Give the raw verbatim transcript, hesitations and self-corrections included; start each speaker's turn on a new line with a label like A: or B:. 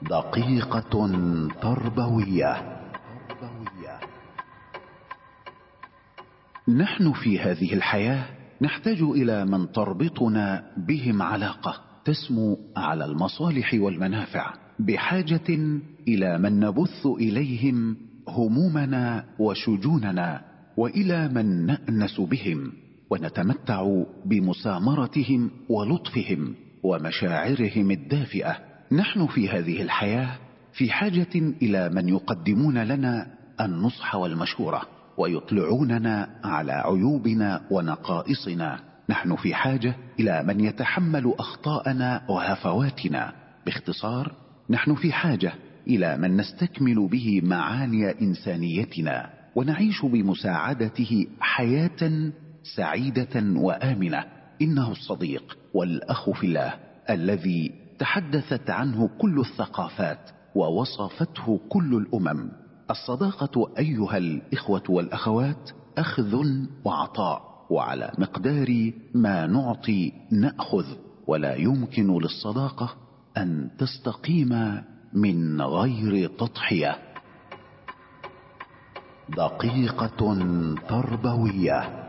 A: دقيقة تربوية. نحن في هذه الحياة نحتاج إلى من تربطنا بهم علاقة تسمو على المصالح والمنافع، بحاجة إلى من نبث إليهم همومنا وشجوننا، وإلى من نأنس بهم ونتمتع بمسامرتهم ولطفهم ومشاعرهم الدافئة. نحن في هذه الحياة في حاجة إلى من يقدمون لنا النصح والمشورة ويطلعوننا على عيوبنا ونقائصنا. نحن في حاجة إلى من يتحمل أخطاءنا وهفواتنا. باختصار، نحن في حاجة إلى من نستكمل به معاني إنسانيتنا ونعيش بمساعدته حياة سعيدة وآمنة. إنه الصديق والأخ في الله الذي تحدثت عنه كل الثقافات ووصفته كل الأمم. الصداقة أيها الإخوة والأخوات أخذ وعطاء، وعلى مقدار ما نعطي نأخذ، ولا يمكن للصداقة أن تستقيم من غير تضحية. دقيقة تربوية.